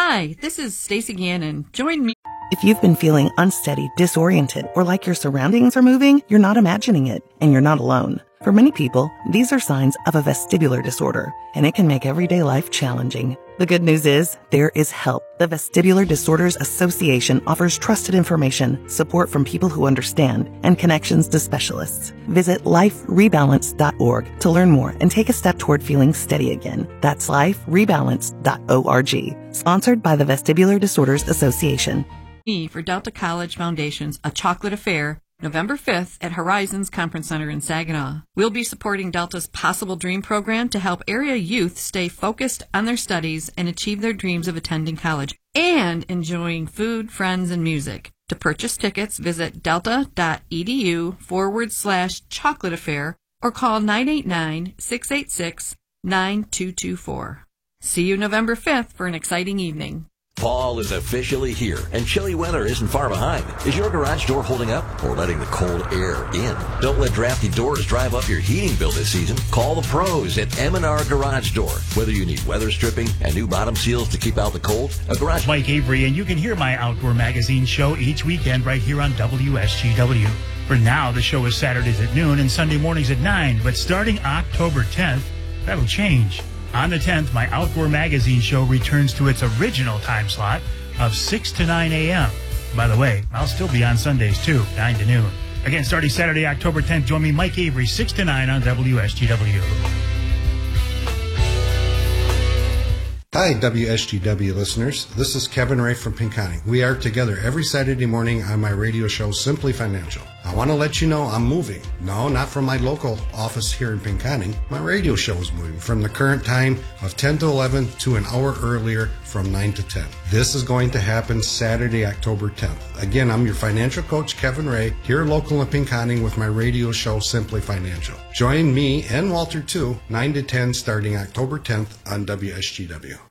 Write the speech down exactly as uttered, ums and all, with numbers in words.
Hi, this is Stacey Gannon. Join me. If you've been feeling unsteady, disoriented, or like your surroundings are moving, you're not imagining it, and you're not alone. For many people, these are signs of a vestibular disorder, and it can make everyday life challenging. The good news is, there is help. The Vestibular Disorders Association offers trusted information, support from people who understand, and connections to specialists. Visit life rebalance dot org to learn more and take a step toward feeling steady again. That's life rebalance dot org. Sponsored by the Vestibular Disorders Association. For Delta College Foundation's A Chocolate Affair, November fifth at Horizons Conference Center in Saginaw. We'll be supporting Delta's Possible Dream program to help area youth stay focused on their studies and achieve their dreams of attending college and enjoying food, friends, and music. To purchase tickets, visit delta.edu forward slash chocolate affair or call nine eight nine, six eight six, nine two two four. See you November fifth for an exciting evening. Fall is officially here, and chilly weather isn't far behind. Is your garage door holding up or letting the cold air in? Don't let drafty doors drive up your heating bill this season. Call the pros at M and R Garage Door. Whether you need weather stripping and new bottom seals to keep out the cold, a garage... Mike Avery, and you can hear my Outdoor Magazine show each weekend right here on W S G W. For now, the show is Saturdays at noon and Sunday mornings at nine, but starting October tenth, that'll change. On the tenth, my Outdoor Magazine show returns to its original time slot of six to nine a.m. By the way, I'll still be on Sundays too, nine to noon. Again, starting Saturday, October tenth, join me, Mike Avery, six to nine on W S G W. Hi, W S G W listeners. This is Kevin Ray from Pinconning. We are together every Saturday morning on my radio show, Simply Financial. I want to let you know I'm moving. No, not from my local office here in Pinconning. My radio show is moving from the current time of ten to eleven to an hour earlier from nine to ten. This is going to happen Saturday, October tenth. Again, I'm your financial coach, Kevin Ray, here local in Pinconning with my radio show, Simply Financial. Join me and Walter too, nine to ten starting October tenth on W S G W.